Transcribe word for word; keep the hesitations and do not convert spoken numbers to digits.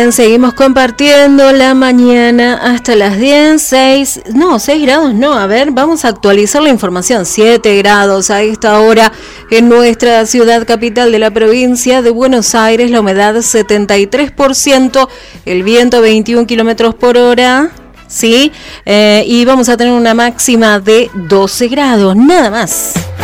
Seguimos compartiendo la mañana hasta las diez, seis, no, seis grados no, a ver, vamos a actualizar la información, siete grados a esta hora en nuestra ciudad capital de la provincia de Buenos Aires, la humedad setenta y tres por ciento, el viento veintiún kilómetros por hora, ¿sí? Eh, y vamos a tener una máxima de doce grados, nada más.